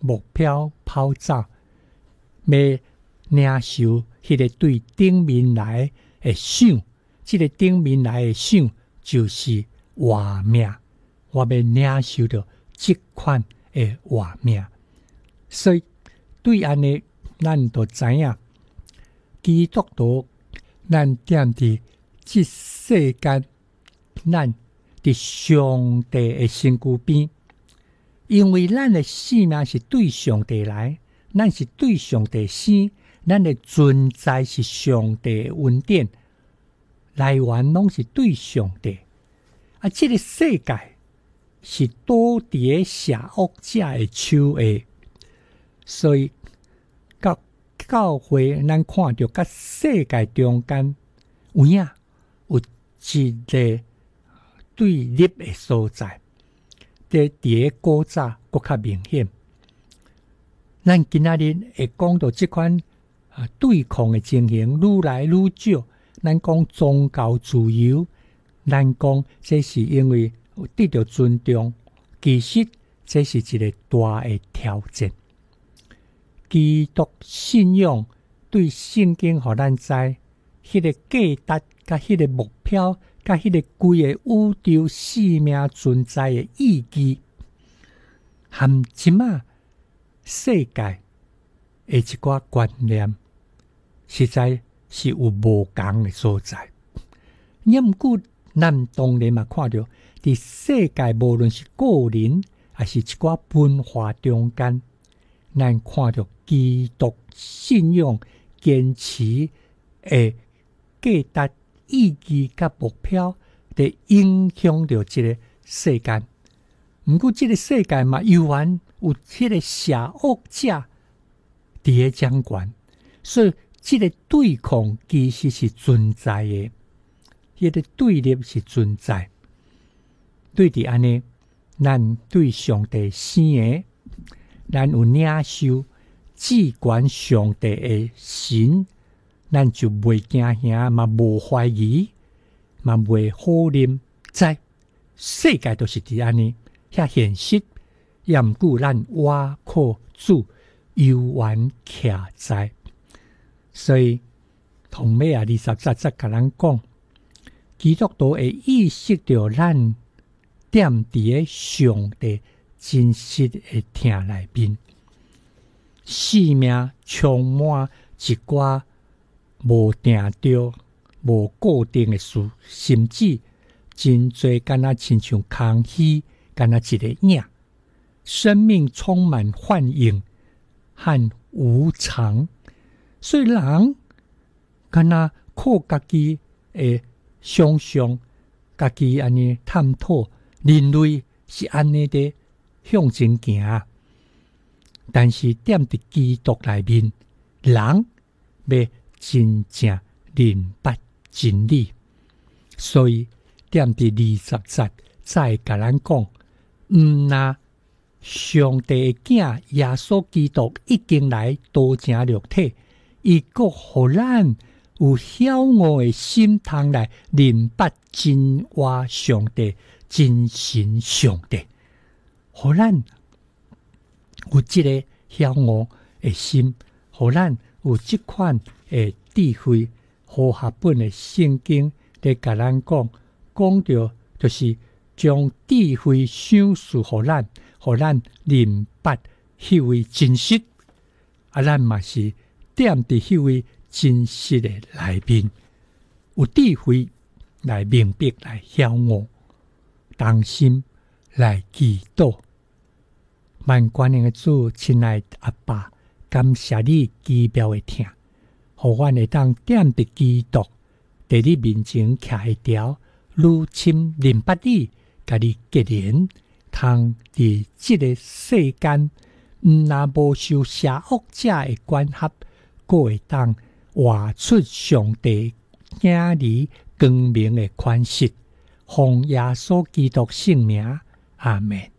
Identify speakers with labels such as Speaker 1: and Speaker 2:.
Speaker 1: 目标跑走，要领受迄个对顶面来的想，这个顶面来的想就是活命。我要领受到这款的活命，所以对安尼，咱就知影，基督徒咱踮伫这世间，咱伫上帝的身躯边，因为咱的性命是对上帝来，咱是对上帝生，咱的存在是上帝的恩典，来源拢是对上帝。啊，这个世界是倒伫邪恶者的手下，所以教会咱看到甲世界中间有一个对立的所在，伫古早更较明显。咱今仔日会讲到这款对抗的情形愈来愈少。咱讲宗教自由，咱讲这是因为得到尊重，其实这是一个大的挑战。基督信仰对圣经互咱知，迄个价值甲迄个目标，甲迄个规个宇宙生命存在的意义，和即马世界的一寡观念，实在是有无同的所在。毋过，咱当然嘛看到，伫世界无论是个人，还是一寡文化中间，咱看到基督信仰坚持的价值、意义甲目标，伫影响着这个世间。毋过，这个世界嘛，依然有这个邪恶者伫个掌权，所以这个对抗其实是存在的，迄个对立是存在。对伫安尼，咱对上帝生的，咱有领受至关上帝的神，咱就袂惊吓，嘛无怀疑，嘛袂好念。在世界都是伫安尼，遐现实，也毋过咱倚靠主，犹原徛在。所以，同尾20节甲咱讲，基督徒会意识到咱踮伫个上帝真实的听内面，生命充满一寡无定着、无固定的事，甚至真侪敢若亲像空虚，敢若一个影。生命充满幻影和无常，所以人敢若靠家己的想象，家己安尼探讨，人类是安尼的向前行。但是踮伫基督内面，人要真正明白真理，所以踮伫20节再甲咱讲，若上帝的囝耶稣基督已经来道成肉体，伊阁互咱有晓悟的心，通来明白真话上帝、真神上帝，互咱有这个晓悟的心，互咱有这款的智慧。和合本的圣经在甲咱讲到就是将智慧赏赐互咱，互咱明白迄位真实。咱嘛是踮伫迄位真实的内面，有智慧来明白、来晓悟，当心来祈祷。万关的主，亲爱的阿爸，感谢你奇妙的听，互阮会当踮伫基督，伫你面前徛会条，愈深明白你，甲你结连，通伫即个世间，若无受邪恶者的管辖，阁会当活出上帝囝儿光明的款式，奉耶稣基督圣名，阿们。